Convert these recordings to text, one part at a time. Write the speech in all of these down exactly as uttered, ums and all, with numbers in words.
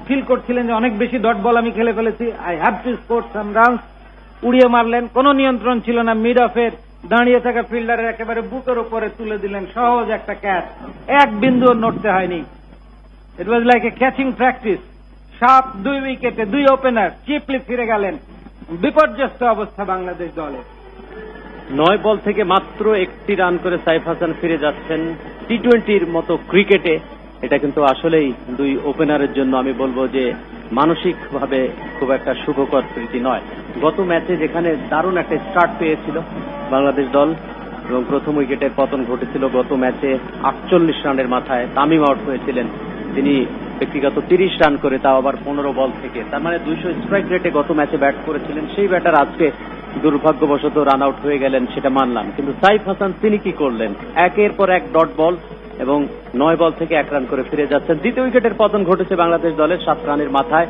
Feel করছিলেন যে অনেক বেশি ডট বল আমি খেলে ফেলেছি, I have to score some runs, উড়িয়ে মারলেন, কোনো নিয়ন্ত্রণ ছিল না। মিড অফের দাঁড়িয়ে থাকা ফিল্ডারের একেবারে বুকের উপরে তুলে দিলেন সহজ একটা ক্যাচ, এক বিন্দুও নড়তে হয়নি। ইট was like a catching practice. সাত দুই উইকেটে দুই ওপেনার চিপলি ফিরে গেলেন। বিপর্যস্ত অবস্থা বাংলাদেশ দলে। নয় বল থেকে মাত্র একটি রান করে সাইফ হাসান ফিরে যাচ্ছেন টি টোয়েন্টির মতো ক্রিকেটে। এটা কিন্তু আসলেই দুই ওপেনারের জন্য আমি বলবো যে মানসিকভাবে খুব একটা সুখকর স্মৃতি নয়। গত ম্যাচে যেখানে দারুণ একটা স্টার্ট পেয়েছিল বাংলাদেশ দল এবং প্রথম উইকেটের পতন ঘটেছিল গত ম্যাচে আটচল্লিশ রানের মাথায় তামিম আউট হয়েছিলেন, তিনি ব্যক্তিগত তিরিশ রান করে, তাও আবার পনেরো বল থেকে, তার মানে দুইশো স্ট্রাইক রেটে গত ম্যাচে ব্যাট করেছিলেন। সেই ব্যাটার আজকে দুর্ভাগ্যবশত রান আউট হয়ে গেলেন, সেটা মানলাম, কিন্তু সাইফ হাসান তিনি কি করলেন? একের পর এক ডট বল এবং নয় বল থেকে এক রান করে ফিরে যাচ্ছেন। দ্বিতীয় উইকেটের পতন ঘটেছে বাংলাদেশ দলের সাত রানের মাথায়।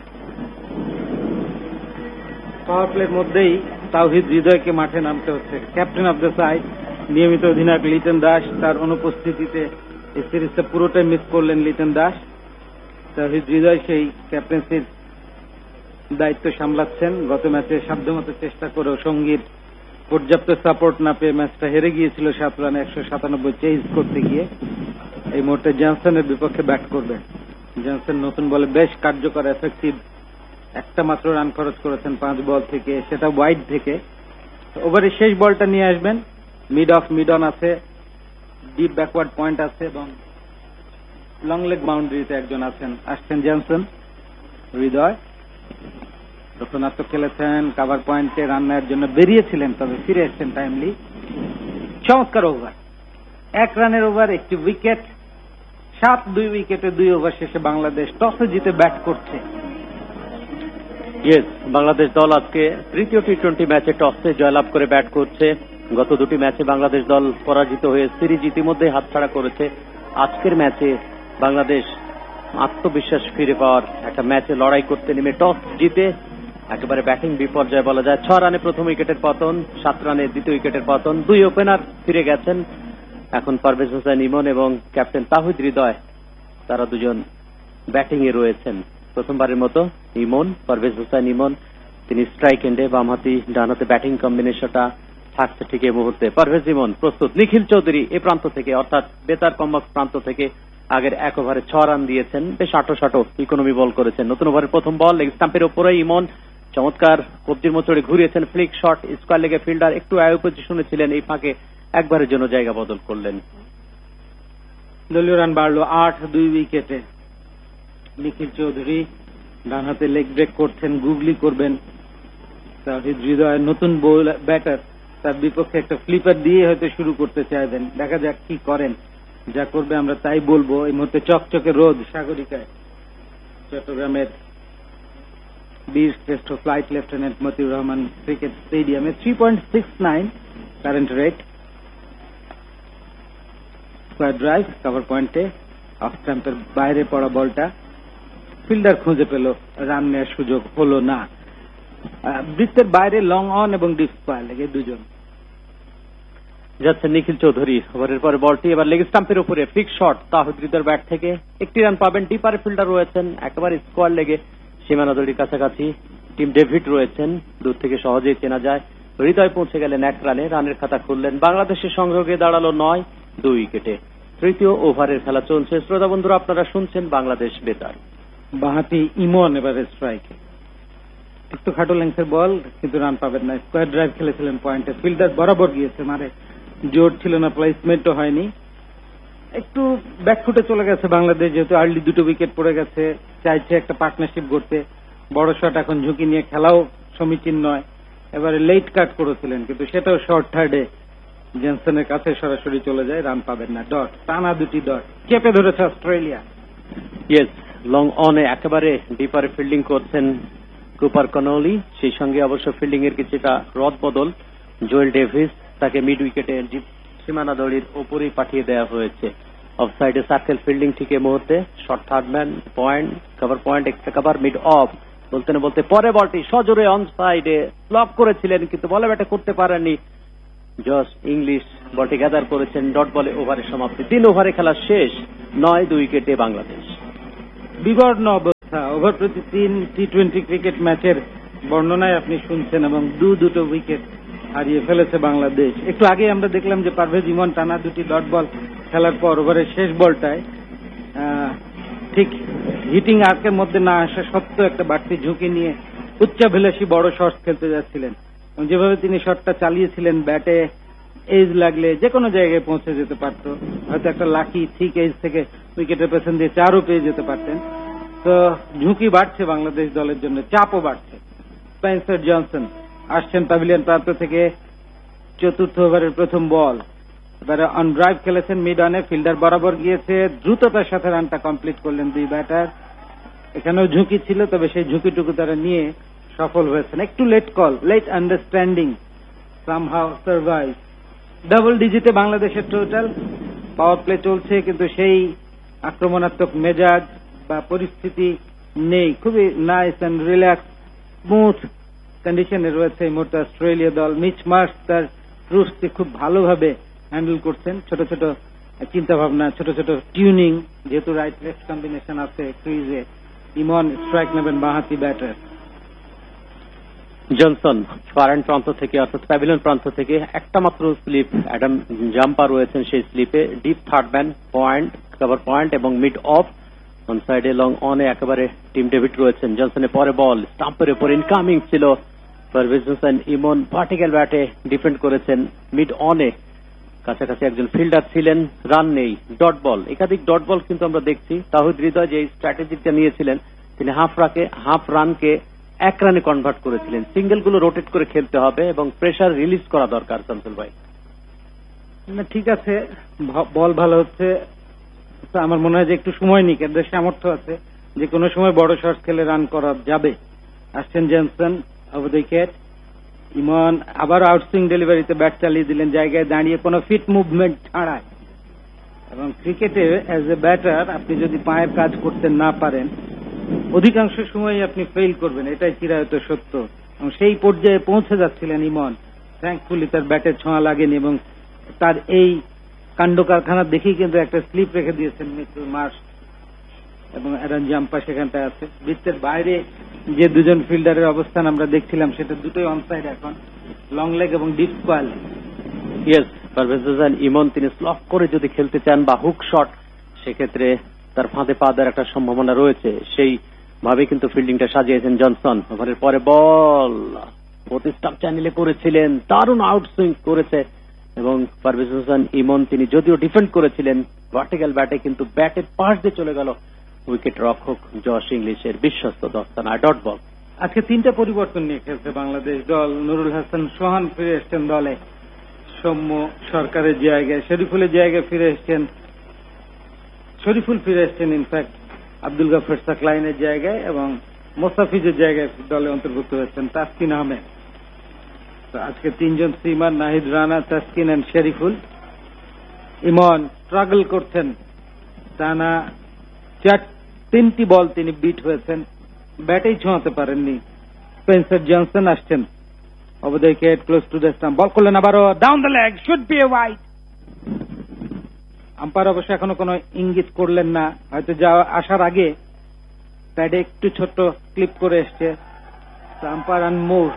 পাওয়ার প্লের মধ্যেই তাওহিদ হৃদয়কে মাঠে নামতে হচ্ছে। ক্যাপ্টেন অব দ্য সাইড, নিয়মিত অধিনায়ক লিটন দাস, তার অনুপস্থিতিতে এই সিরিজটা পুরোটাই মিস করলেন লিটন দাস। তাওহিদ হৃদয় সেই ক্যাপ্টেন্সির দায়িত্ব সামলাচ্ছেন। গত ম্যাচে সাধ্যমতো চেষ্টা করেও সঙ্গীর পর্যাপ্ত সাপোর্ট না পেয়ে ম্যাচটা হেরে গিয়েছিল সাত রানে একশো সাতানব্বই চেজ করতে গিয়ে। এই মুহূর্তে জনসনের বিপক্ষে ব্যাট করবেন। জনসন নতুন বলে বেশ কার্যকর, এফেক্টিভ, একটা মাত্র রান খরচ করেছেন পাঁচ বল থেকে, সেটা ওয়াইড থেকে। ওভারের শেষ বলটা নিয়ে আসবেন, মিড অফ মিড অন আছে, ডিপ ব্যাকওয়ার্ড পয়েন্ট আছে এবং লং লেগ বাউন্ডারিতে একজন আছেন। আসছেন জনসন। হৃদয় দক্ষিণাত্মক খেলেছেন, কাভার পয়েন্টে রান নেওয়ার জন্য বেরিয়েছিলেন, তবে ফিরে এসছেন টাইমলি। চমৎকার ওভার, এক রানের ওভার, একটি উইকেট। সাত দুই উইকেটে দুই ওভার শেষে বাংলাদেশ টসে জিতে ব্যাট করছে। ইয়েস, বাংলাদেশ দল আজকে তৃতীয় টি টোয়েন্টি ম্যাচে টসে জয়লাভ করে ব্যাট করছে। গত দুটি ম্যাচে বাংলাদেশ দল পরাজিত হয়ে সিরিজ ইতিমধ্যে হাতছাড়া করেছে। আজকের ম্যাচে বাংলাদেশ আত্মবিশ্বাস ফিরে পাওয়ার একটা ম্যাচে লড়াই করতে নেমে টস জিতে একেবারে ব্যাটিং বিপর্যয় বলা যায়। ছ রানে প্রথম উইকেটের পতন, সাত রানে দ্বিতীয় উইকেটের পতন, দুই ওপেনার ফিরে গেছেন। এখন পারভেজ হোসেন ইমন এবং ক্যাপ্টেন তাহিদ হৃদয়, তারা দুজন ব্যাটিং এ রয়েছেন। প্রথমবারের মতো ইমন, পারভেজ হোসেন ইমন, তিনি স্ট্রাইক এন্ডে, বামহাতি ডানহাতে ব্যাটিং কম্বিনেশনটা থাকছে ঠিক এই মুহূর্তে। পারভেজ ইমন প্রস্তুত। নিখিল চৌধুরী এ প্রান্ত থেকে, অর্থাৎ বেতার কম্বক প্রান্ত থেকে আগের এক ওভারে ছ রান দিয়েছেন, বেশ আটো সাটো ইকোনমি বল করেছেন। নতুন ওভারের প্রথম বল লেগ স্টাম্পের ওপরে ইমন চমৎকার কবজির মোচড়ে ঘুরিয়েছেন, ফ্লিক শট, স্কোয়ার লেগে ফিল্ডার একটু আয় পজিশনে ছিলেন, এই ফাঁকে একবারের জন্য জায়গা বদল করলেন। দলীয় রান বাড়লো আট দুই উইকেটে। নিখিল চৌধুরী ডান হাতে লেগ ব্রেক করছেন, গুগলি করবেন। তাহিদ হৃদয় নতুন ব্যাটার, তার বিপক্ষে একটা ফ্লিপার দিয়ে হয়তো শুরু করতে চাইবেন, দেখা যাক কি করেন। যা করবে আমরা তাই বলবো। এই মুহূর্তে চকচকে রোদ সাগরিকায়, চট্টগ্রামের বীর শ্রেষ্ঠ flight lieutenant Motiur Rahman cricket স্টেডিয়ামে three point six nine current rate. Square drive, cover পয়েন্টে অফ স্ট্যাম্পের বাইরে পড়া বলটা ফিল্ডার খুঁজে পেল, রান নেওয়ার সুযোগ হলো না। বৃত্তের বাইরে লং অন এবং ডিপ স্কোয়ার লেগে দুজন যাচ্ছে। নিখিল চৌধুরী ওভারের পরে বলটি এবার লেগ স্টাম্পের উপরে, ফিক্স শট, তাহিদ হৃদয়ের ব্যাট থেকে একটি রান পাবেন। ডিপারে ফিল্ডার রয়েছেন, একেবারে স্কোয়ার লেগে সীমানা দড়ির কাছাকাছি টিম ডেভিড রয়েছেন, দূর থেকে সহজেই চেনা যায়। হৃদয় পৌঁছে গেলেন এক রানে, রানের খাতা খুললেন। বাংলাদেশের সংগ্রহে দাঁড়ালো নয় দুই উইকেটে। তৃতীয় ওভারের খেলা চলছে। শ্রোতা বন্ধুরা, আপনারা শুনছেন বাংলাদেশ বেতার। বাঁহাতি ইমন এবারে স্ট্রাইকে, একটু খাটো লেন্থের বল, কিন্তু রান পাবেন না। স্কোয়ার ড্রাইভ খেলেছিলেন পয়েন্টে, ফিল্ডার বরাবর গিয়েছে, মানে জোর ছিল না, প্লেসমেন্টও হয়নি। একটু ব্যাকফুটে চলে গেছে বাংলাদেশ, যেহেতু আর্লি দুটো উইকেট পড়ে গেছে, চাইছে একটা পার্টনারশিপ করতে। বড় শট এখন ঝুঁকি নিয়ে খেলাও সমীচীন নয়। এবারে লেট কাট করেছিলেন, কিন্তু সেটাও শর্ট থার্ডে জেনসনের কাছে সরাসরি চলে যায়, রান পাবেন না। ডট, টানা দুটি ডট চেপে ধরেছে অস্ট্রেলিয়া। ইয়েস, লং অনে একেবারে ডিপারে ফিল্ডিং করছেন কুপার কনলি, সেই সঙ্গে অবশ্য ফিল্ডিং এর কিছুটা রদ বদল। জোয়েল ডেভিস, তাকে মিড উইকেটে সীমানা দড়ির ওপরেই পাঠিয়ে দেওয়া হয়েছে। অফ সাইডে সার্কেল ফিল্ডিং ঠিক এই মুহূর্তে। Short third man, point, cover point, extra cover, mid of. বলতে না বলতে পরে বলটি সজোরে অন সাইডে ব্লক করেছিলেন, কিন্তু বলে ব্যাটে করতে পারেননি জস ইংলিশ। বলটি গ্যাদার করেছেন, ডট বলে ওভারের সমাপ্তি। তিন ওভারে খেলা শেষ, নয় দুই উইকেটে বাংলাদেশ। বিবর্ণ কথা, ওভার প্রতি তিন টি টোয়েন্টি ক্রিকেট ম্যাচের বর্ণনায় আপনি শুনছেন এবং দু দুটো উইকেট হারিয়ে ফেলেছে বাংলাদেশ। একটু আগে আমরা দেখলাম যে পারভেজ ইমন টানা দুটি ডট বল খেলার পর ওভারের শেষ বলটায় ঠিক হিটিং আর্কের মধ্যে না আসা সত্ত্বেও একটা বাড়তি ঝুঁকি নিয়ে উচ্চাভিলাষী বড় শট খেলতে যাচ্ছিলেন এবং যেভাবে তিনি শটটা চালিয়েছিলেন, ব্যাটে এজ লাগলে যে কোনো জায়গায় পৌঁছে যেতে পারতো, হয়তো একটা লাকি ঠিক এজ থেকে উইকেটের পেছন দিয়ে চারও পেয়ে যেতে পারতেন। তো ঝুঁকি বাড়ছে বাংলাদেশ দলের জন্য, চাপও বাড়ছে। স্পেন্সার জনসন আসছেন প্যাভিলিয়ন প্রান্ত থেকে, চতুর্থ ওভারের প্রথম বল, এবারে অন ড্রাইভ খেলেছেন মিড অনে, ফিল্ডার বরাবর গিয়েছে, দ্রুততার সাথে রানটা কমপ্লিট করলেন দুই ব্যাটার। এখানেও ঝুঁকি ছিল, তবে সেই ঝুঁকিটুকু তারা নিয়ে সফল হয়েছেন। একটু late call, late understanding somehow survive. Double ডিজিটে বাংলাদেশের টোটাল, পাওয়ার প্লে চলছে কিন্তু সেই আক্রমণাত্মক মেজাজ বা পরিস্থিতি নেই। খুবই নাইস অ্যান্ড রিল্যাক্স স্মুথ কন্ডিশনে রয়েছে এই মুহূর্তে অস্ট্রেলিয়া দল। মিচ মার্শ তার রুশকে খুব ভালোভাবে হ্যান্ডেল করছেন, ছোট ছোট চিন্তা ভাবনা, ছোট ছোট টিউনিং, যেহেতু রাইট লেফট কম্বিনেশন আছে ক্রিজে। ইমন স্ট্রাইক নেবেন বাঁহাতি ব্যাটার। জনসন ফরেন প্রান্ত থেকে অর্থাৎ প্যাভিলিয়ন প্রান্ত থেকে একটা মাত্র স্লিপ, অ্যাডাম জাম্পার রয়েছেন সেই স্লিপে। Deep third man, point, cover point এবং মিড অফ। অন সাইডে লং অনে একেবারে টিম ডেভিড রয়েছেন। জনসনের পরে বল স্টাম্পের উপর ইনকামিং ছিল। পারভেজ হোসেন ইমন ভার্টিক্যাল ব্যাটে ডিফেন্ড করেছেন মিড অনে, কাছাকাছি একজন ফিল্ডার ছিলেন, রান নেই, ডট বল। একাধিক ডট বল কিন্তু আমরা দেখছি। তাহিদ হৃদয় যে স্ট্র্যাটেজিটা নিয়েছিলেন, তিনি হাফ রাকে হাফ রানকে এক রানে কনভার্ট করেছিলেন। সিঙ্গেলগুলো রোটেট করে খেলতে হবে এবং প্রেসার রিলিজ করা দরকার। শামসুল ভাই, ঠিক আছে, বল ভালো হচ্ছে, আমার মনে হয় যে একটু সময় নিক, এদের সামর্থ্য আছে যে কোনো সময় বড় শট খেলে রান করা যাবে। আসছেন জনসন ওভার দ্য উইকেট। ইমন আবার আউটসুইং ডেলিভারিতে ব্যাট চালিয়ে দিলেন জায়গায় দাঁড়িয়ে, কোনো ফিট মুভমেন্ট ছাড়াই। এবং ক্রিকেটে অ্যাজ এ ব্যাটার আপনি যদি পায়ের কাজ করতে না পারেন, অধিকাংশ সময় আপনি ফেল করবেন, এটাই চিরায়ত সত্য। এবং সেই পর্যায়ে পৌঁছে যাচ্ছিলেন ইমন। থ্যাঙ্কফুলি তার ব্যাটের ছোঁয়া লাগেনি এবং তার এই কাণ্ড কারখানা দেখেই কিন্তু একটা স্লিপ রেখে দিয়েছেন মিচেল মার্শ এবং অ্যাডাম জাম্পার সেখানটায় আছে। বৃত্তের বাইরে যে দুজন ফিল্ডারের অবস্থান আমরা দেখছিলাম, সেটা দুটোই অনসাইড এখন, লং লেগ এবং deep square. Yes, Parvez Hossain Emon তিনি স্লপ করে যদি খেলতে চান বা হুক শট, সেক্ষেত্রে তার ফাঁদে পা দেওয়ার একটা সম্ভাবনা রয়েছে। সেই ভাবে কিন্তু ফিল্ডিংটা সাজিয়েছেন জনসন। ওভারের পরে বল প্রতি স্টাম্প চ্যানেলে করেছিলেন, দারুণ আউটসুইং করেছে এবং পারভেজ হোসেন ইমন তিনি যদিও ডিফেন্ড করেছিলেন ভার্টিক্যাল ব্যাটে, কিন্তু ব্যাটের পাশ দিয়ে চলে গেল উইকেট রক্ষক জশ ইংলিশের বিশ্বস্ত দস্তানায় ডট বল। আজকে তিনটা পরিবর্তন নিয়ে খেলছে বাংলাদেশ দল। নুরুল হাসান সোহান ফিরে এসছেন দলে, সৌম্য সরকারের জায়গায়, শরীফুলের জায়গায় ফিরে এসছেন, শরীফুল ফিরে এসছেন ইনফ্যাক্ট আব্দুল গাফর সাকলাইনের জায়গায়, এবং মোস্তাফিজের জায়গায় দলে অন্তর্ভুক্ত হয়েছেন তাসকিন আহমেদ। তো আজকে তিনজন সিমার, Nahid Rana, Taskin and Shariful. Emon struggle করছেন, টানা চার তিনটি বল তিনি বিট হয়েছেন, ব্যাটেই ছোঁয়াতে পারেননি। স্পেন্সার জনসন আসছেন over the wicket, close to the stump, বল করলেন আবারও down the leg, should B a wide. Umpire অবশ্য এখনো কোনো ইঙ্গিত করলেন না, হয়তো যাওয়া আসার আগে প্যাডে একটু ছোট্ট ক্লিপ করে এসছে। Umpire unmoved.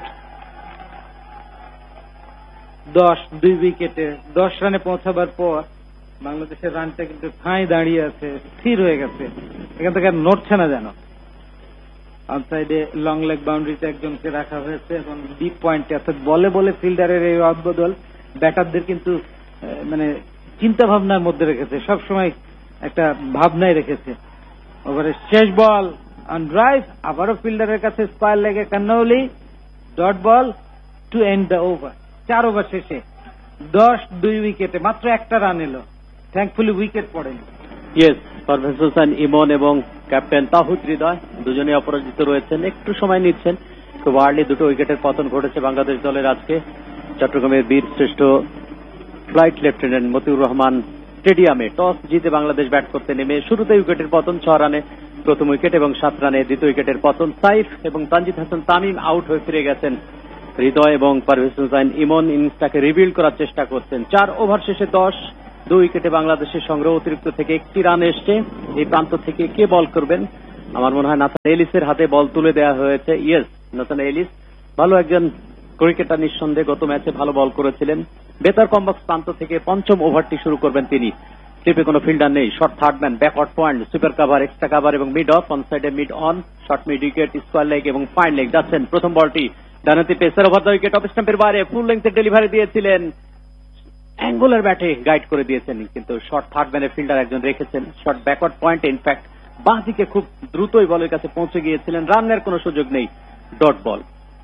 দশ দুই উইকেটে দশ রানে পৌঁছাবার পর বাংলাদেশের রানটা কিন্তু ঠাঁই দাঁড়িয়ে আছে, স্থির হয়ে গেছে, এখান থেকে আর নড়ছে না যেন। আউটসাইডে লং লেগ বাউন্ডারিতে একজনকে রাখা হয়েছে এবং ডিপ পয়েন্টে, অর্থাৎ বলে বলে ফিল্ডারের এই অদবদল ব্যাটারদের কিন্তু মানে চিন্তা ভাবনার মধ্যে রেখেছে, সবসময় একটা ভাবনায় রেখেছে। ওভারের শেষ বল অন ড্রাইভ, আবারও ফিল্ডারের কাছে স্কয়ার লেগে কান্নৌলি, dot ball two and the over. চার ওভার শেষে দশ দুই উইকেটে মাত্র একটা রান এলো, থ্যাঙ্কফুলি উইকেট পড়েনি। ইয়েস, পারভেজ হোসেন ইমন এবং ক্যাপ্টেন তাহিদ হৃদয় দুজনে অপরাজিত রয়েছেন, একটু সময় নিচ্ছেন। খুব আর্লি দুটো উইকেটের পতন ঘটেছে বাংলাদেশ দলের আজকে। চট্টগ্রামের বীর শ্রেষ্ঠ ফ্লাইট লেফটেন্যান্ট মতিউর রহমান স্টেডিয়ামে টস জিতে বাংলাদেশ ব্যাট করতে নেমে শুরুতে উইকেটের পতন, ছ রানে প্রথম উইকেট এবং সাত রানে দ্বিতীয় উইকেটের পতন। সাইফ এবং তানজিদ হাসান তামিম আউট হয়ে ফিরে গেছেন। হৃদয় এবং পারভেজ হোসেন ইমন ইনিংসটাকে রিবিল্ড করার চেষ্টা করছেন। চার ওভার শেষে দশ, দুই উইকেটে বাংলাদেশের সংগ্রহ অতিরিক্ত থেকে একটি রান এসছে। এই প্রান্ত থেকে কে বল করবেন? আমার মনে হয় নাথান এলিসের হাতে বল তুলে দেওয়া হয়েছে। ইয়েস, নাথান এলিস ভালো একজন ক্রিকেটার, নিঃসন্দেহে গত ম্যাচে ভালো বল করেছিলেন। বেতার কমবক্স প্রান্ত থেকে পঞ্চম ওভারটি শুরু করবেন তিনি। স্লিপে কোনো ফিল্ডার নেই, short third man, backward point, super cover, extra cover এবং মিড অফ, অন সাইডে mid on, short mid wicket, square leg এবং ফাইন লেগ যাচ্ছেন। প্রথম বলটি ডানহাতি pacer over the wicket, of স্টাম্পের বাইরে ফুল লেন্থের ডেলিভারি দিয়েছিলেন, অ্যাঙ্গুলার ব্যাটে গাইড করে দিয়েছেন, কিন্তু শর্ট থার্ড ম্যানের ফিল্ডার একজন রেখেছেন। শর্ট ব্যাকওয়ার্ড পয়েন্ট, ইনফ্যাক্ট বাঁ দিকে খুব দ্রুতই বলের কাছে পৌঁছে গিয়েছিলেন, রানের কোনো সুযোগ নেই, ডট বল।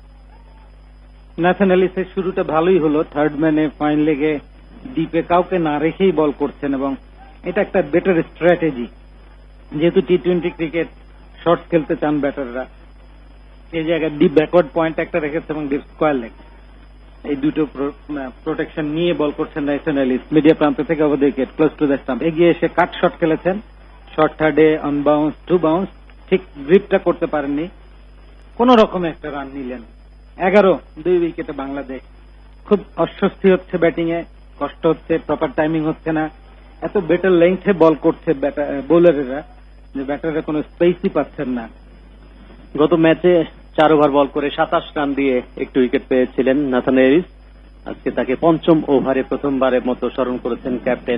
নাথান এলিসের শুরুটা ভালোই হলো, থার্ড ম্যানে ফাইন লেগে ডিপে কাউকে না রেখেই বল করছেন এবং এটা একটা বেটার স্ট্র্যাটেজি, যেহেতু টি টোয়েন্টি ক্রিকেট শর্টস খেলতে চান ব্যাটাররা। এই জায়গায় ডিপ ব্যাকওয়ার্ড পয়েন্ট একটা রেখেছে এবং ডিপ স্কোয়ার লেগ, এই দুটো প্রোটেকশন নিয়ে বল করছেন নাথান এলিস। মিডিয়া প্রান্ত থেকে over the wicket, close to the stump, এগিয়ে এসে কাট শট খেলেছেন। Short থার্ডে on bounce, two bounce, ঠিক গ্রিপটা করতে পারেননি, কোন রকমে একটা রান নিলেন। এগারো দুই উইকেটে বাংলাদেশ। খুব অস্বস্তি হচ্ছে ব্যাটিং এ, কষ্ট হচ্ছে, প্রপার টাইমিং হচ্ছে না। এত বেটার লেন্থে বল করছে বোলারেরা যে ব্যাটাররা কোনো স্পেসই পাচ্ছেন না। গত ম্যাচে চার ওভার বল করে সাতাশ রান দিয়ে একটি উইকেট পেয়েছিলেন নাথান এলিস। আজকে তাকে পঞ্চম ওভারে প্রথমবারের মতো স্মরণ করেছেন ক্যাপ্টেন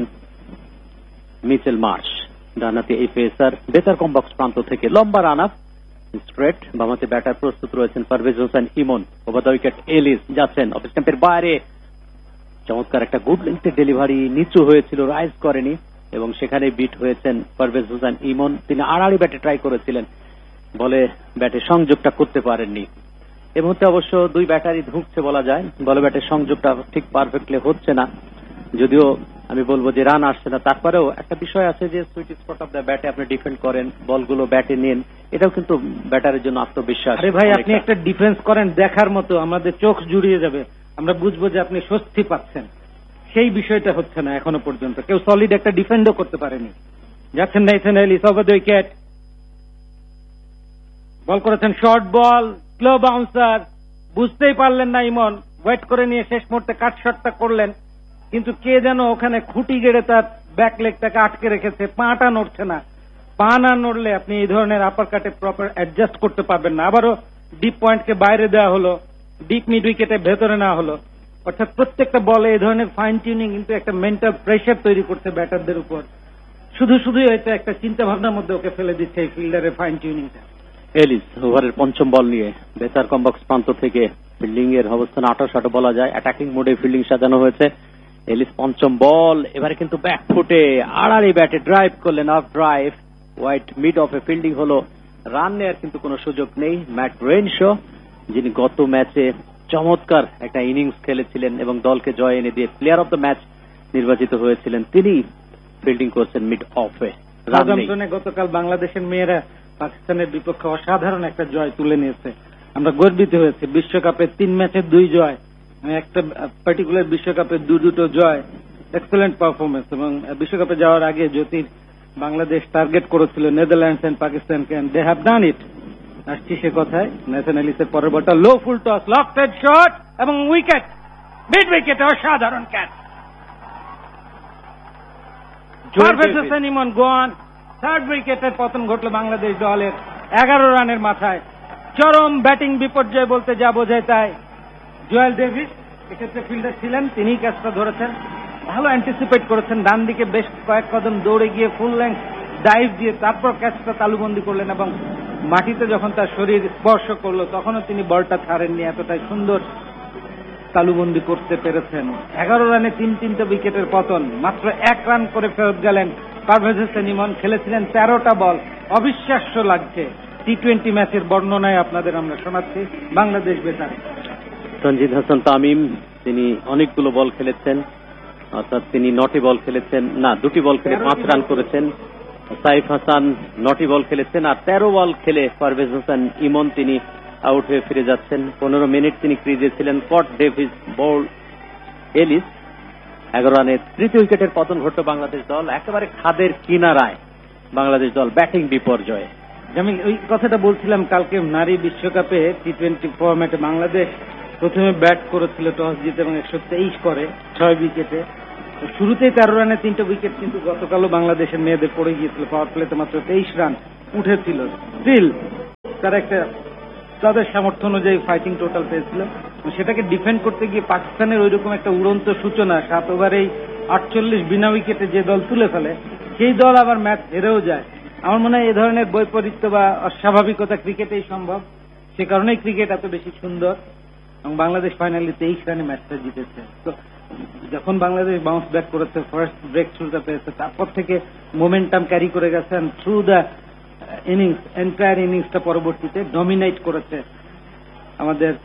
মিচেল মার্শ। ডানহাতি এই পেসার বেতার কমবক্স প্রান্ত থেকে লম্বা রান আপ স্ট্রেট, বামাতে ব্যাটার প্রস্তুত রয়েছেন Parvez Hossain Emon. Over the wicket Alice যাচ্ছেন, অফ স্টাম্পের বাইরে চমৎকার একটা গুড লেন্থের ডেলিভারি, নিচু হয়েছিল, রাইজ করেনি এবং সেখানে বিট হয়েছেন পারভেজ হোসেন ইমন। তিনি আড়াআড়ি ব্যাটে ট্রাই করেছিলেন, বলে ব্যাটে সংযোগটা করতে পারেননি। এই মুহূর্তে অবশ্য দুই ব্যাটারই ধুঁকছে বলা যায়, বলে ব্যাটের সংযোগটা ঠিক পারফেক্টলি হচ্ছে না, যদিও আমি বলবো যে রান আসছে না। তারপরেও একটা বিষয় আছে যে সুইট স্পট অফ দ্য ব্যাটে আপনি ডিফেন্ড করেন, বলগুলো ব্যাটে নেন, এটাও কিন্তু ব্যাটারের জন্য আত্মবিশ্বাস। আরে ভাই, আপনি একটা ডিফেন্স করেন দেখার মতো, আমাদের চোখ জুড়িয়ে যাবে, আমরা বুঝবো যে আপনি স্বস্তি পাচ্ছেন। সেই বিষয়টা হচ্ছে না এখনো পর্যন্ত, কেউ সলিড একটা ডিফেন্ডও করতে পারেনি। যাচ্ছেন Nathan Ellis, over the wicket, বল করেছেন শর্ট বল, স্লো বাউন্সার, বুঝতেই পারলেন না ইমন, ওয়েট করে নিয়ে শেষ মুহূর্তে কাট শটটা করলেন, কিন্তু কে যেন ওখানে খুঁটি গেড়ে তার ব্যাক লেগটাকে আটকে রেখেছে, পাটা নড়ছে না। পা না নড়লে আপনি এই ধরনের আপার কাটে প্রপার অ্যাডজাস্ট করতে পারবেন না। আবারও ডিপ পয়েন্টকে বাইরে দেওয়া হলো, ডিপ মিড উইকেটে ভেতরে নেওয়া হলো। অর্থাৎ প্রত্যেকটা বলে এই ধরনের ফাইন টিউনিং কিন্তু একটা মেন্টাল প্রেশার তৈরি করছে ব্যাটারদের উপর। শুধু শুধুই হয়তো একটা চিন্তা ভাবনার মধ্যে ওকে ফেলে দিচ্ছে এই ফিল্ডারের ফাইন টিউনিংটা। এলিস ওভারের পঞ্চম বল নিয়ে বেতার কমবক্স প্রান্ত থেকে ফিল্ডিং এর অবস্থান আঠাশ আট বলা যায়, অ্যাটাকিং মোডে ফিল্ডিং সাজানো হয়েছে। এলিস পঞ্চম বল, এবারে কিন্তু ব্যাক ফুটে আড়াআড়ি ব্যাটে ড্রাইভ করলেন, of drive, white mid অফে fielding হলো, রান নেওয়ার কিন্তু কোনো সুযোগ নেই। ম্যাট রেনশো, যিনি গত ম্যাচে চমৎকার একটা ইনিংস খেলেছিলেন এবং দলকে জয় এনে দিয়ে প্লেয়ার অফ দ্য ম্যাচ নির্বাচিত হয়েছিলেন, তিনি ফিল্ডিং করছেন মিড অফে। সাউদাম্পটনে গতকাল বাংলাদেশের মেয়েরা পাকিস্তানের বিপক্ষে অসাধারণ একটা জয় তুলে নিয়েছে, আমরা গর্বিত হয়েছি। বিশ্বকাপের তিন ম্যাচের দুই জয়, একটা পার্টিকুলার বিশ্বকাপের দু দুটো জয়, এক্সেলেন্ট পারফরমেন্স। এবং বিশ্বকাপে যাওয়ার আগে জ্যোতির বাংলাদেশ টার্গেট করেছিল নেদারল্যান্ডস এন্ড পাকিস্তানকে, দে হ্যাভ ডান ইট। আসছি সে কথায়, নাথান এলিসের পরের বলটা লো ফুল টস, লফটেড শট এবং উইকেট, মিড উইকেটে অসাধারণ ক্যাচ। পারভেজ হোসেন ইমন গোয়ান, থার্ড উইকেটের পতন ঘটল বাংলাদেশ দলের এগারো রানের মাথায়। চরম ব্যাটিং বিপর্যয় বলতে যা বোঝায় তাই। জোয়েল ডেভিস এক্ষেত্রে ফিল্ডার ছিলেন, তিনি ক্যাচটা ধরেছেন, ভালো অ্যান্টিসিপেট করেছেন, ডান দিকে বেশ কয়েক কদম দৌড়ে গিয়ে ফুল লেন্থ ডাইভ দিয়ে তারপর ক্যাচটা তালুবন্দি করলেন এবং মাটিতে যখন তার শরীর স্পর্শ করলো তখনও তিনি বলটা ছাড়েননি, এতটাই সুন্দর তালুবন্দি করতে পেরেছেন। এগারো রানে তিন তিনটা উইকেটের পতন, মাত্র এক রান করে ফেরত গেলেন পারভেজ হোসেন ইমন। খেলেছিলেন তেরোটা বল, অবিশ্বাস্য লাগছে। টি টোয়েন্টি ম্যাচের বর্ণনায় আপনাদের আমরা শোনাচ্ছি বাংলাদেশ বেতার। তানজিদ হাসান তামিম, তিনি অনেকগুলো বল খেলেছেন, অর্থাৎ তিনি নটি বল খেলেছেন, না দুটি বল খেলে পাঁচ রান করেছেন। সাইফ হাসান নটি বল খেলেছেন, আর তেরো বল খেলে পারভেজ হোসেন ইমন তিনি আউট হয়ে ফিরে যাচ্ছেন। পনেরো মিনিট তিনি ক্রিজে ছিলেন। স্কট ডেভিস বোল্ড এলিস, এগারো রানে তৃতীয় উইকেটের পতন ঘটল বাংলাদেশ দল। একেবারে খাদের কিনারায় বাংলাদেশ দল, ব্যাটিং বিপর্যয়। আমি ওই কথাটা বলছিলাম, কালকে নারী বিশ্বকাপে টি টোয়েন্টি ফরম্যাটে বাংলাদেশ প্রথমে ব্যাট করেছিল, টস জিতে এবং একশো তেইশ করে ছয় উইকেটে। শুরুতেই তেরো রানে তিনটা উইকেট, কিন্তু গতকালও বাংলাদেশের মেয়েদের পড়ে গিয়েছিল, পাওয়ার প্লেতে মাত্র তেইশ রান। উঠেছিল, স্টিল তারা একটা তাদের সামর্থ্য অনুযায়ী ফাইটিং টোটাল পেয়েছিল। সেটাকে ডিফেন্ড করতে গিয়ে পাকিস্তানের ওইরকম একটা উড়ন্ত সূচনা, সাত ওভারেই আটচল্লিশ বিনা উইকেটে যে দল তুলে ফেলে, সেই দল আবার ম্যাচ হেরেও যায়। আমার মনে হয় এ ধরনের বৈপরীত্য বা অস্বাভাবিকতা ক্রিকেটেই সম্ভব, সে কারণেই ক্রিকেট এত বেশি সুন্দর এবং বাংলাদেশ ফাইনালি তেইশ রানে ম্যাচটা জিতেছে। তো যখন বাংলাদেশ বাউন্স ব্যাক করেছে, ফার্স্ট ব্রেক থ্রুটা পেয়েছে, তারপর থেকে মোমেন্টাম ক্যারি করে গেছেন থ্রু দ্য ইনিংস, এন্টায়ার ইনিংসটা পরবর্তীতে ডমিনেট করেছে আমাদের